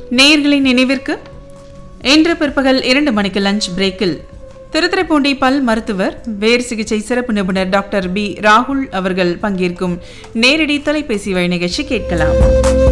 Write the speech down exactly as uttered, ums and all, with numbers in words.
நேயர்களின் நினைவிற்கு இன்று பிற்பகல் இரண்டு மணிக்கு லஞ்ச் பிரேக்கில் திருத்துறைப்பூண்டி பல் மருத்துவர் வேர் சிகிச்சை சிறப்பு நிபுணர் டாக்டர் பி ராகுல் அவர்கள் பங்கேற்கும் நேரடி தொலைபேசி வழி நிகழ்ச்சி கேட்கலாம்.